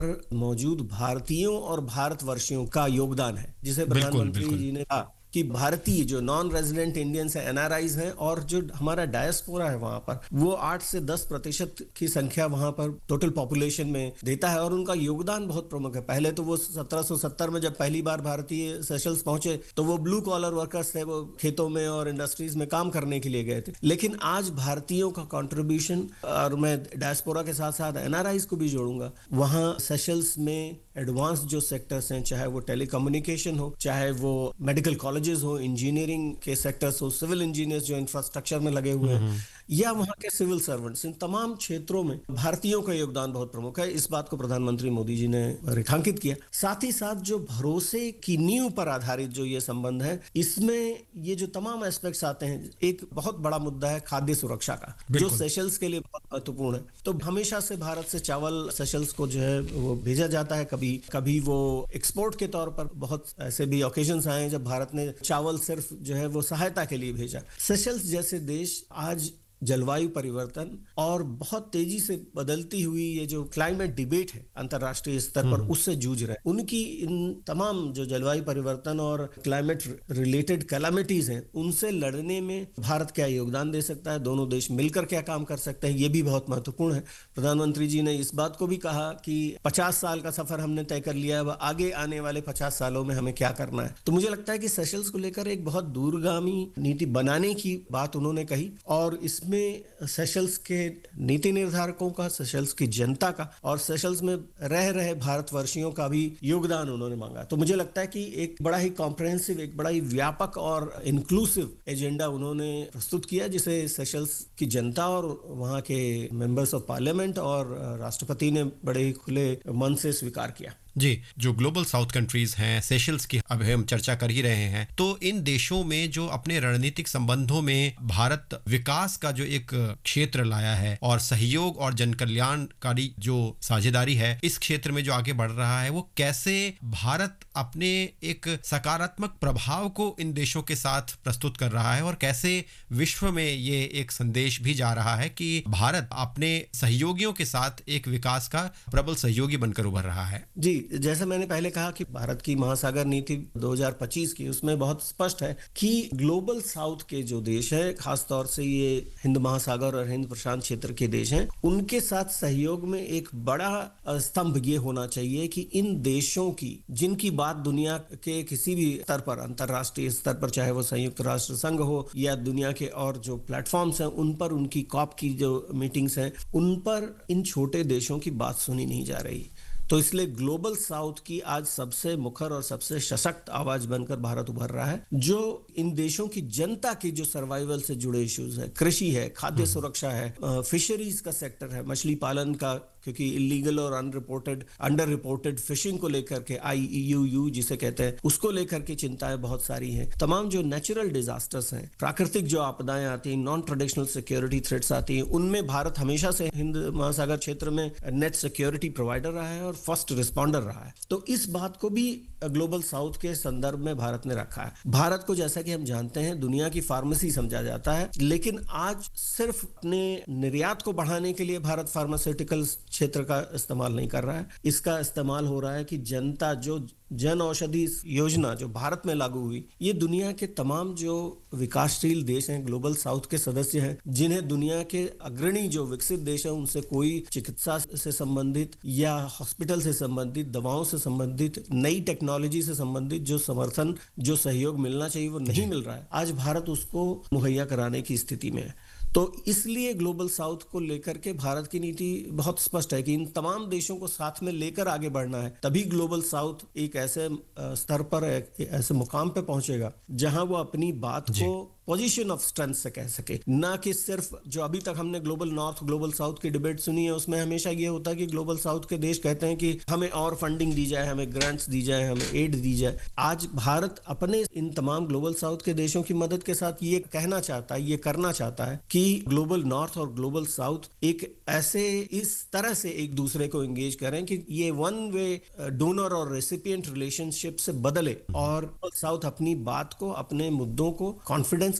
मौजूद भारतीयों और भारतवर्षियों का योगदान है, जिसे बिल्कुल प्रधानमंत्री बिल्कुल। जी ने कहा कि भारतीय जो नॉन रेजिडेंट इंडियंस है, एनआरआईज हैं, और जो हमारा डायस्पोरा है वहां पर, वो 8 से 10% की संख्या वहां पर टोटल पॉपुलेशन में देता है, और उनका योगदान बहुत प्रमुख है। पहले तो वो 1770 में जब पहली बार भारतीय सेशल्स पहुंचे तो वो ब्लू कॉलर वर्कर्स थे, वो खेतों में और इंडस्ट्रीज में काम करने के लिए गए थे। लेकिन आज भारतीयों का कंट्रीब्यूशन, और मैं डायस्पोरा के साथ साथ एनआरआईज को भी जोड़ूंगा, वहां सेशल्स में एडवांस जो सेक्टर्स हैं, चाहे वो टेलीकम्युनिकेशन हो, चाहे वो मेडिकल कॉलेजेस हो, इंजीनियरिंग के सेक्टर्स हो, सिविल इंजीनियर्स जो इंफ्रास्ट्रक्चर में लगे हुए हैं, या वहाँ के सिविल सर्वेंट्स, इन तमाम क्षेत्रों में भारतीयों का योगदान बहुत प्रमुख है। इस बात को प्रधानमंत्री मोदी जी ने रेखांकित किया। साथ ही साथ जो भरोसे की नींव पर आधारित जो ये संबंध है, इसमें ये जो तमाम एस्पेक्ट्स आते हैं, एक बहुत बड़ा मुद्दा है खाद्य सुरक्षा का, जो सेशल्स के लिए बहुत महत्वपूर्ण है। तो हमेशा से भारत से चावल सेशल्स को जो है वो भेजा जाता है। कभी वो एक्सपोर्ट के तौर पर, बहुत ऐसे भी ओकेजन्स आए जब भारत ने चावल सिर्फ जो है वो सहायता के लिए भेजा। सेशल्स जैसे देश आज जलवायु परिवर्तन और बहुत तेजी से बदलती हुई ये जो क्लाइमेट डिबेट है अंतर्राष्ट्रीय स्तर पर, उससे जूझ रहे हैं। उनकी इन तमाम जो जलवायु परिवर्तन और क्लाइमेट रिलेटेड कैलामिटीज हैं, उनसे लड़ने में भारत क्या योगदान दे सकता है, दोनों देश मिलकर क्या काम कर सकते हैं, ये भी बहुत महत्वपूर्ण है। प्रधानमंत्री जी ने इस बात को भी कहा कि 50 साल का सफर हमने तय कर लिया है, अब आगे आने वाले 50 सालों में हमें क्या करना है। तो मुझे लगता है कि सेशल्स को लेकर एक बहुत दूरगामी नीति बनाने की बात उन्होंने कही, और इसमें सेशल्स के नीति निर्धारकों का, सेशल्स की जनता का, और सेशल्स में रह रहे भारतवर्षियों का भी योगदान उन्होंने मांगा। तो मुझे लगता है कि एक बड़ा ही कॉम्प्रहेंसिव, एक बड़ा ही व्यापक और इंक्लूसिव एजेंडा उन्होंने प्रस्तुत किया, जिसे सेशल्स की जनता और वहां के मेंबर्स ऑफ पार्लियामेंट और राष्ट्रपति ने बड़े ही खुले मन से स्वीकार किया। जी, जो ग्लोबल साउथ कंट्रीज हैं, सेशल्स की अब हम चर्चा कर ही रहे हैं, तो इन देशों में जो अपने रणनीतिक संबंधों में भारत विकास का जो एक क्षेत्र लाया है और सहयोग और जनकल्याणकारी जो साझेदारी है इस क्षेत्र में जो आगे बढ़ रहा है, वो कैसे भारत अपने एक सकारात्मक प्रभाव को इन देशों के साथ प्रस्तुत कर रहा है, और कैसे विश्व में ये एक संदेश भी जा रहा है कि भारत अपने सहयोगियों के साथ एक विकास का प्रबल सहयोगी बनकर उभर रहा है। जी, जैसा मैंने पहले कहा कि भारत की महासागर नीति 2025 की, उसमें बहुत स्पष्ट है कि ग्लोबल साउथ के जो देश है, खासतौर से ये हिंद महासागर और हिंद प्रशांत क्षेत्र के देश हैं, उनके साथ सहयोग में एक बड़ा स्तंभ ये होना चाहिए कि इन देशों की, जिनकी बात दुनिया के किसी भी स्तर पर, अंतर्राष्ट्रीय स्तर पर, चाहे वो संयुक्त राष्ट्र संघ हो या दुनिया के और जो प्लेटफॉर्म्स हैं उन पर, उनकी कॉप की जो मीटिंग्स हैं उन पर, इन छोटे देशों की बात सुनी नहीं जा रही। तो इसलिए ग्लोबल साउथ की आज सबसे मुखर और सबसे सशक्त आवाज बनकर भारत उभर रहा है, जो इन देशों की जनता की जो सर्वाइवल से जुड़े इश्यूज है, कृषि है, खाद्य सुरक्षा है, फिशरीज का सेक्टर है, मछली पालन का, क्योंकि इलीगल और अंडर रिपोर्टेड फिशिंग को लेकर के IUU जिसे कहते हैं, उसको लेकर के चिंताएं बहुत सारी हैं। तमाम जो नेचुरल डिजास्टर्स हैं, प्राकृतिक जो आपदाएं आती हैं, नॉन ट्रेडिशनल सिक्योरिटी थ्रेट्स आती हैं, उनमें भारत हमेशा से हिंद महासागर क्षेत्र में नेट सिक्योरिटी प्रोवाइडर रहा है और फर्स्ट रिस्पॉन्डर रहा है। तो इस बात को भी ग्लोबल साउथ के संदर्भ में भारत ने रखा है। भारत को, जैसा कि हम जानते हैं, दुनिया की फार्मेसी समझा जाता है, लेकिन आज सिर्फ अपने निर्यात को बढ़ाने के लिए भारत फार्मास्यूटिकल क्षेत्र का इस्तेमाल नहीं कर रहा है। इसका इस्तेमाल हो रहा है कि जनता, जो जन औषधि योजना जो भारत में लागू हुई, ये दुनिया के तमाम जो विकासशील देश हैं, ग्लोबल साउथ के सदस्य हैं, जिन्हें दुनिया के अग्रणी जो विकसित देश हैं उनसे कोई चिकित्सा से संबंधित या हॉस्पिटल से संबंधित, दवाओं से संबंधित, नई टेक्नोलॉजी से संबंधित जो समर्थन, जो सहयोग मिलना चाहिए वो नहीं मिल रहा है। आज भारत उसको मुहैया कराने की स्थिति में है। तो इसलिए ग्लोबल साउथ को लेकर के भारत की नीति बहुत स्पष्ट है कि इन तमाम देशों को साथ में लेकर आगे बढ़ना है, तभी ग्लोबल साउथ एक ऐसे स्तर पर, ऐसे मुकाम पे पहुंचेगा जहां वो अपनी बात को पोजीशन ऑफ स्ट्रेंथ से कह सके, ना कि सिर्फ जो अभी तक हमने ग्लोबल नॉर्थ ग्लोबल साउथ की डिबेट सुनी है, उसमें हमेशा ये होता है कि ग्लोबल साउथ के देश कहते हैं कि हमें और फंडिंग दी जाए, हमें ग्रांट्स दी जाए, हमें एड दी जाए। आज भारत अपने इन तमाम ग्लोबल साउथ के देशों की मदद के साथ ये कहना चाहता है, ये करना चाहता है कि ग्लोबल नॉर्थ और ग्लोबल साउथ एक ऐसे, इस तरह से एक दूसरे को एंगेज करें कि ये वन वे डोनर और रेसिपिएंट रिलेशनशिप से बदले, और साउथ अपनी बात को, अपने मुद्दों को कॉन्फिडेंस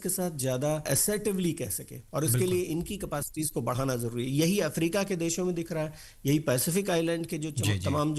के साथ ज्यादा एसेटिवली कह सके, और इसके बिल्कुल। लिए इनकी कैपेसिटीज को बढ़ाना जरूरी है। यही अफ्रीका के देशों में दिख रहा है, यही पैसिफिक आइलैंड के जो जी, जी। तमाम